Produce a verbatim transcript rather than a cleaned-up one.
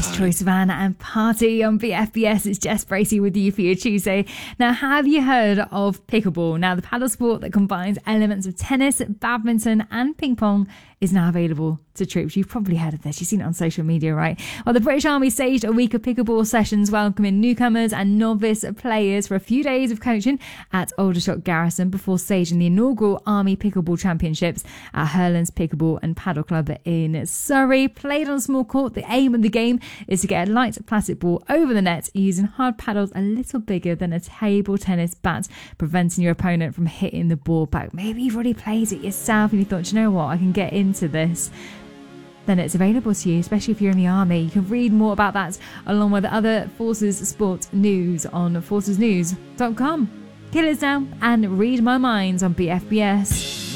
It's Troy Savannah and Party on B F B S. It's Jess Bracey with you for your Tuesday. Now, have you heard of pickleball? Now, the paddle sport that combines elements of tennis, badminton and ping pong is now available to troops. You've probably heard of this. You've seen it on social media, right? Well, the British Army staged a week of pickleball sessions welcoming newcomers and novice players for a few days of coaching at Aldershot Garrison before staging the inaugural Army Pickleball Championships at Hurlands Pickleball and Paddle Club in Surrey. Played on a small court, the aim of the game is to get a light plastic ball over the net using hard paddles a little bigger than a table tennis bat, preventing your opponent from hitting the ball back. Maybe you've already played it yourself and you thought, you know what, I can get into this. Then it's available to you, especially if you're in the army. You can read more about that along with other Forces Sport news on forces news dot com. Kill us now and read my minds on B F B S.